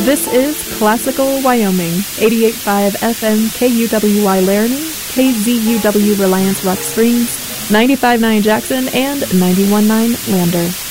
This is Classical Wyoming, 88.5 FM KUWY Laramie, KZUW Reliance Rock Springs, 95.9 Jackson, and 91.9 Lander.